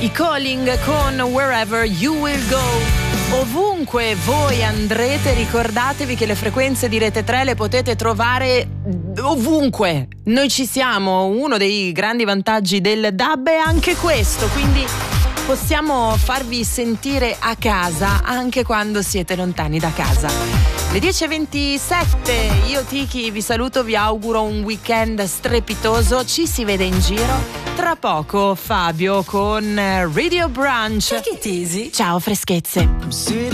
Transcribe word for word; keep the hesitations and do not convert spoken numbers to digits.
I Calling con Wherever You Will Go. Ovunque voi andrete, ricordatevi che le frequenze di Rete tre le potete trovare ovunque. Noi ci siamo. Uno dei grandi vantaggi del D A B è anche questo, quindi possiamo farvi sentire a casa anche quando siete lontani da casa. Le dieci e ventisette, io Tiki vi saluto, vi auguro un weekend strepitoso, ci si vede in giro. Tra poco Fabio con Radio Brunch. Take it easy. Ciao freschezze.